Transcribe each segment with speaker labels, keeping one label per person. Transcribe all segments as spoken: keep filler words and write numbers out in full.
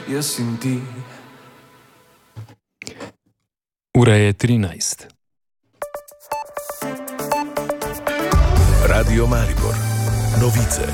Speaker 1: jaz in ti.
Speaker 2: Ura je trinajst.
Speaker 3: Radio Maribor. Novice.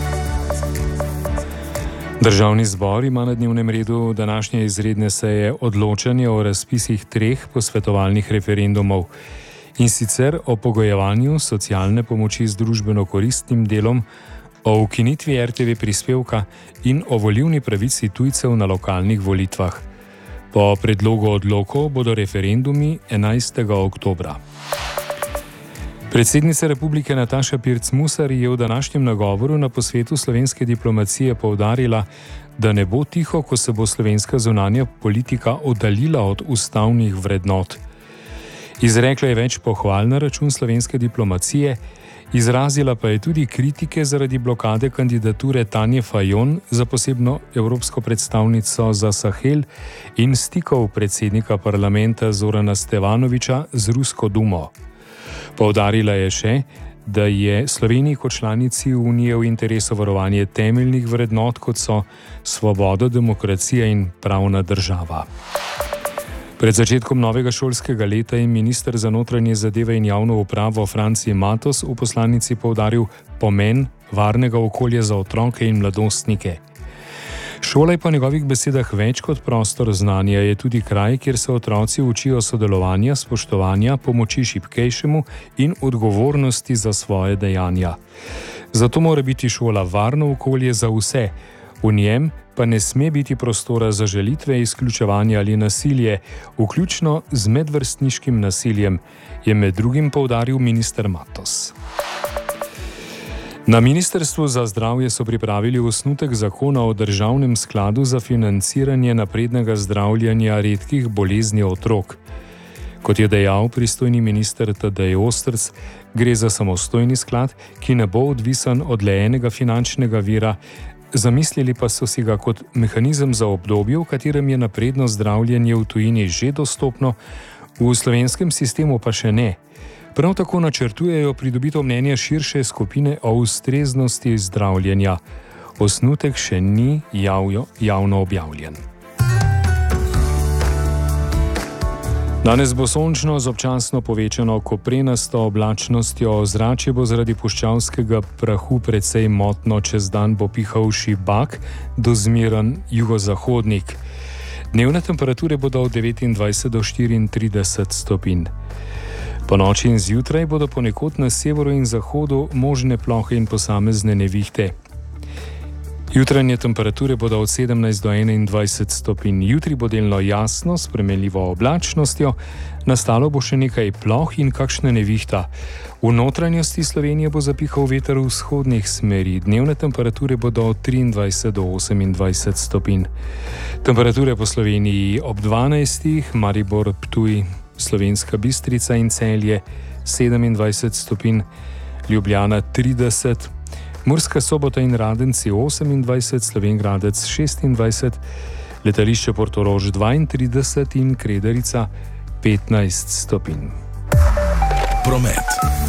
Speaker 2: Državni zbor ima na dnevnem redu današnje izredne seje odločanje o razpisih treh posvetovalnih referendumov, in sicer o pogojevanju socialne pomoči z družbeno koristnim delom, o ukinitvi er te ve prispevka in o volilni pravici tujcev na lokalnih volitvah. Po predlogu odlokov bodo referendumi enajstega oktobra. Predsednica republike Nataša Pirc Musar je v današnjem nagovoru na posvetu slovenske diplomacije poudarila, da ne bo tiho, ko se bo slovenska zunanja politika oddaljila od ustavnih vrednot. Izrekla je več pohval na račun slovenske diplomacije, izrazila pa je tudi kritike zaradi blokade kandidature Tanje Fajon za posebno evropsko predstavnico za Sahel in stikov predsednika parlamenta Zorana Stevanovića z Rusko dumo. Poudarila je še, da je Sloveniji kot članici Unije v interesu varovanje temeljnih vrednot, kot so svoboda, demokracija in pravna država. Pred začetkom novega šolskega leta je minister za notranje zadeve in javno upravo Franci Matos v poslanici poudaril pomen varnega okolja za otroke in mladostnike. Šola je po njegovih besedah več kot prostor znanja, je tudi kraj, kjer se otroci učijo sodelovanja, spoštovanja, pomoči šibkejšemu in odgovornosti za svoje dejanja. Zato mora biti šola varno okolje za vse, v njem pa ne sme biti prostora za žalitve, izključevanja ali nasilje, vključno z medvrstniškim nasiljem, je med drugim poudaril minister Matos. Na Ministrstvu za zdravje so pripravili osnutek zakona o državnem skladu za financiranje naprednega zdravljenja redkih bolezni otrok. Kot je dejal pristojni minister Tadej Ostrc, gre za samostojni sklad, ki ne bo odvisen od le enega finančnega vira, zamislili pa so si ga kot mehanizem za obdobje, v katerem je napredno zdravljenje v tujini že dostopno, v slovenskem sistemu pa še ne. Prav tako načrtujejo pridobitev mnenja širše skupine o ustreznosti zdravljenja. Osnutek še ni javjo, javno objavljen. Danes bo sončno z občasno povečano koprenasto oblačnostjo, ozračje bo zaradi puščavskega prahu precej motno, čez dan bo pihal šibak do zmeren jugozahodnik. Dnevne temperature bodo od devetindvajset do štiriintrideset stopinj. Po noči in zjutraj bodo ponekod na severu in zahodu možne plohe in posamezne nevihte. Jutranje temperature bodo od sedemnajst do enaindvajset stopinj. Jutri bo delno jasno, s spremenljivo oblačnostjo, nastalo bo še nekaj ploh in kakšna nevihta. V notranjosti Slovenije bo zapihal veter vzhodnih smeri. Dnevne temperature bodo od triindvajset do osemindvajset stopinj. Temperature po Sloveniji ob dvanajstih, Maribor, Ptuj, Slovenska Bistrica in Celje sedemindvajset stopinj, Ljubljana trideset, Murska Sobota in Radenci osemindvajset, Slovenj Gradec šestindvajset, letališče Portorož dvaintrideset in Kredarica petnajst stopinj.
Speaker 3: Promet.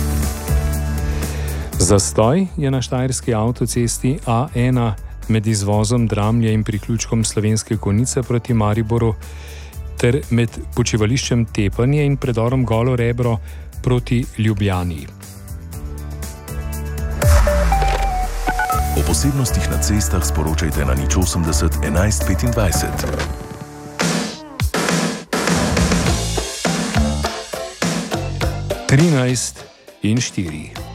Speaker 2: Zastoj je na štajerski avtocesti A ena med izvozom Dramlje in priključkom Slovenske Konjice proti Mariboru ter med počivališčem Tepanje in predorom Golo Rebro proti Ljubljani.
Speaker 3: O posebnostih na cestah sporočajte na nič osemdeset enajst petindvajset.
Speaker 2: trinajst in štiri.